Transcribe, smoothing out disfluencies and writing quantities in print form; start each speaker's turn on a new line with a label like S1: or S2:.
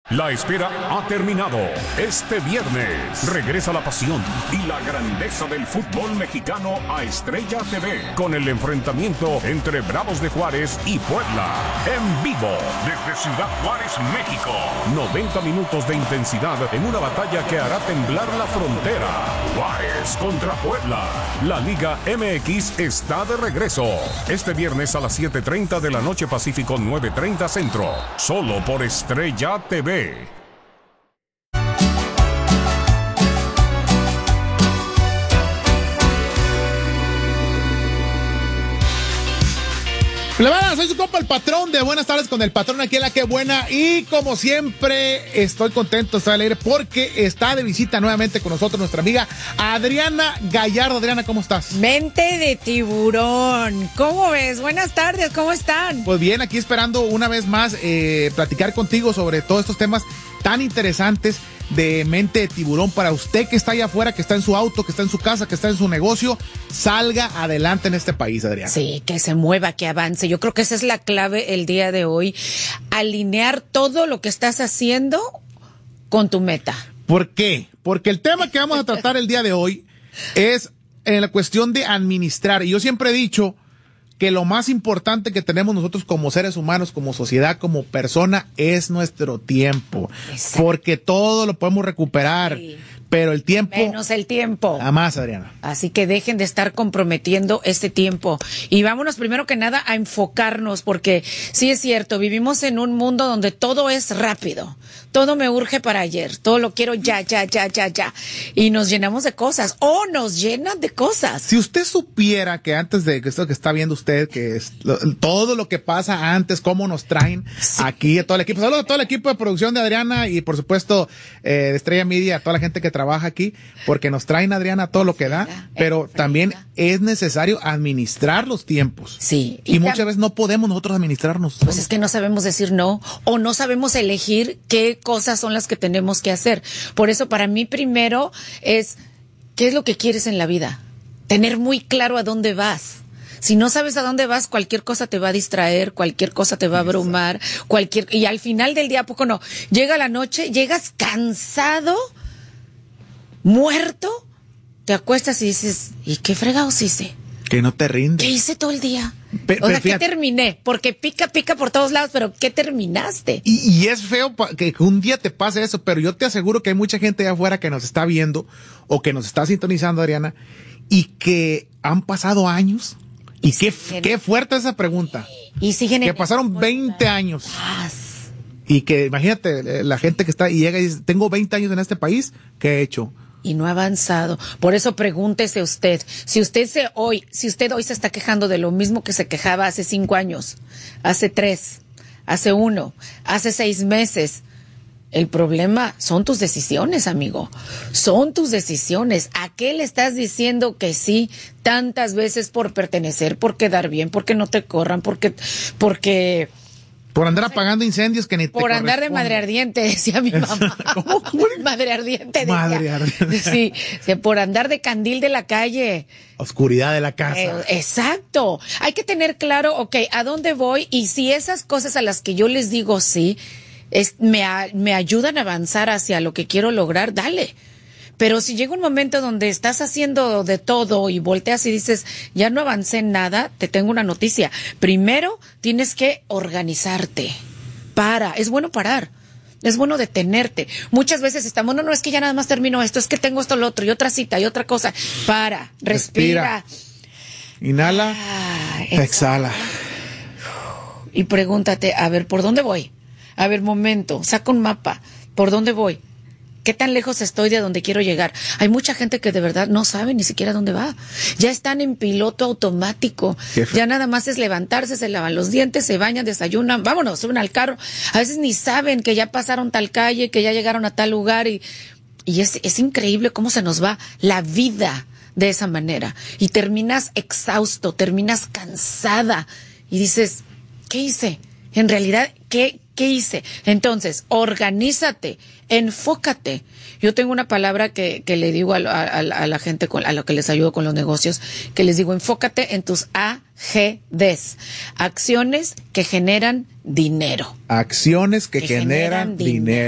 S1: La espera ha terminado. Este viernes regresa la pasión y la grandeza del fútbol mexicano a Estrella TV con el enfrentamiento entre Bravos de Juárez y Puebla. En vivo desde Ciudad Juárez, México. 90 minutos de intensidad en una batalla que hará temblar la frontera. Juárez contra Puebla. La Liga MX está de regreso. Este viernes a las 7:30 de la noche Pacífico, 9:30 Centro. Solo por Estrella TV.
S2: Soy su compa el patrón de Buenas Tardes con el Patrón aquí en La Que Buena, y como siempre estoy contento, estoy alegre porque está de visita nuevamente con nosotros nuestra amiga Adriana Gallardo. Adriana, ¿cómo estás?
S3: Mente de tiburón, ¿cómo ves? Buenas tardes, ¿cómo están?
S2: Pues bien, aquí esperando una vez más platicar contigo sobre todos estos temas tan interesantes de mente de tiburón para usted que está allá afuera, que está en su auto, que está en su casa, que está en su negocio. Salga adelante en este país, Adriana.
S3: Sí, que se mueva, que avance. Yo creo que esa es la clave el día de hoy. Alinear todo lo que estás haciendo con tu meta.
S2: ¿Por qué? Porque el tema que vamos a tratar el día de hoy es en la cuestión de administrar. Y yo siempre he dicho que lo más importante que tenemos nosotros como seres humanos, como sociedad, como persona, es nuestro tiempo. Exacto. Porque todo lo podemos recuperar, sí, pero el tiempo...
S3: menos el tiempo.
S2: Jamás, Adriana.
S3: Así que dejen de estar comprometiendo este tiempo. Y vámonos primero que nada a enfocarnos, porque sí es cierto, vivimos en un mundo donde todo es rápido. Todo me urge para ayer, todo lo quiero ya. Y nos llenamos de cosas, o nos llenan de cosas.
S2: Si usted supiera que antes de esto que está viendo usted, que es todo lo que pasa antes, cómo nos traen aquí a todo el equipo. Saludos a todo el equipo de producción de Adriana y por supuesto de Estrella Media, a toda la gente que trabaja aquí, porque nos traen, Adriana, todo lo que da, pero también es necesario administrar los tiempos.
S3: Sí.
S2: Y muchas veces no podemos nosotros administrarnos.
S3: Pues es que no sabemos decir no, o no sabemos elegir qué cosas son las que tenemos que hacer. Por eso para mí primero es, ¿qué es lo que quieres en la vida? Tener muy claro a dónde vas. Si no sabes a dónde vas, cualquier cosa te va a distraer, cualquier cosa te va a abrumar, y al final del día, ¿a poco no? Llega la noche, llegas cansado, muerto, te acuestas y dices, ¿y qué fregados hice?
S2: Que no te rinde.
S3: ¿Qué hice todo el día? O sea, ¿qué terminé? Porque pica por todos lados, pero ¿qué terminaste?
S2: Y es feo que un día te pase eso, pero yo te aseguro que hay mucha gente allá afuera que nos está viendo o que nos está sintonizando, Adriana, y que han pasado años. Y qué fuerte esa pregunta.
S3: Y siguen
S2: que pasaron 20 años. Y que imagínate, la gente que está y llega y dice, tengo 20 años en este país, ¿qué he hecho?
S3: Y no ha avanzado. Por eso pregúntese usted, si usted hoy se está quejando de lo mismo que se quejaba hace 5 años, hace 3, hace 1, hace 6 meses, el problema son tus decisiones, amigo. Son tus decisiones. ¿A qué le estás diciendo que sí tantas veces por pertenecer, por quedar bien, porque no te corran, porque
S2: por andar apagando incendios que ni te
S3: por andar de madre ardiente, decía mi mamá.
S2: ¿Cómo?
S3: Madre ardiente, decía.
S2: Madre ardiente.
S3: Sí, por andar de candil de la calle.
S2: Oscuridad de la casa.
S3: Exacto. Hay que tener claro, ¿a dónde voy? Y si esas cosas a las que yo les digo sí, me ayudan a avanzar hacia lo que quiero lograr, dale. Pero si llega un momento donde estás haciendo de todo y volteas y dices, ya no avancé en nada, te tengo una noticia. Primero, tienes que organizarte. Es bueno parar. Es bueno detenerte. Muchas veces estamos, no, es que ya nada más termino esto, es que tengo esto, lo otro, y otra cita, y otra cosa. Respira.
S2: Inhala, exhala.
S3: Y pregúntate, a ver, ¿por dónde voy? A ver, momento, saca un mapa. ¿Por dónde voy? ¿Qué tan lejos estoy de donde quiero llegar? Hay mucha gente que de verdad no sabe ni siquiera dónde va. Ya están en piloto automático. Ya nada más es levantarse, se lavan los dientes, se bañan, desayunan, vámonos, suben al carro. A veces ni saben que ya pasaron tal calle, que ya llegaron a tal lugar y es increíble cómo se nos va la vida de esa manera. Y terminas exhausto, terminas cansada y dices, ¿qué hice? En realidad, ¿qué hice? Entonces, organízate, enfócate. Yo tengo una palabra que le digo a la gente, a lo que les ayudo con los negocios, que les digo, enfócate en tus AGDs, acciones que generan dinero.
S2: Acciones que generan dinero.